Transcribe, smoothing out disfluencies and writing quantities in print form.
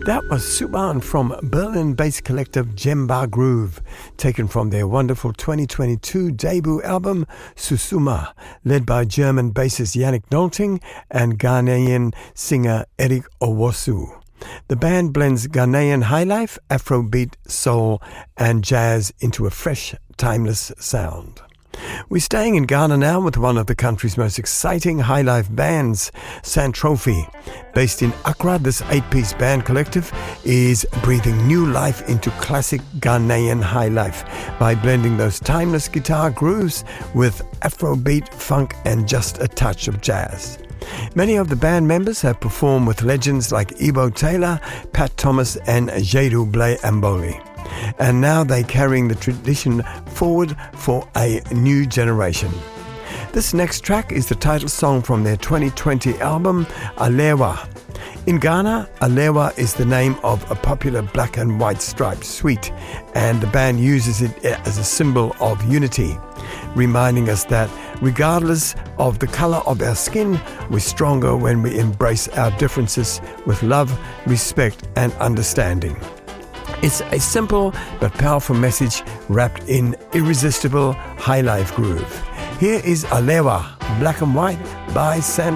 That was Suban from Berlin-based collective Jemba Groove, taken from their wonderful 2022 debut album Susuma, led by German bassist Yannick Nolting and Ghanaian singer Eric Owosu. The band blends Ghanaian highlife, Afrobeat, soul and jazz into a fresh, timeless sound. We're staying in Ghana now with one of the country's most exciting highlife bands, Santrophe. Based in Accra, this 8-piece band collective is breathing new life into classic Ghanaian highlife by blending those timeless guitar grooves with Afrobeat, funk and just a touch of jazz. Many of the band members have performed with legends like Ebo Taylor, Pat Thomas and Jeru Blay Amboli. And now they're carrying the tradition forward for a new generation. This next track is the title song from their 2020 album, Alewa. In Ghana, Alewa is the name of a popular black and white striped sweet, and the band uses it as a symbol of unity, reminding us that regardless of the color of our skin, we're stronger when we embrace our differences with love, respect, and understanding. It's a simple but powerful message wrapped in irresistible high life groove. Here is Alewa, Black and White by San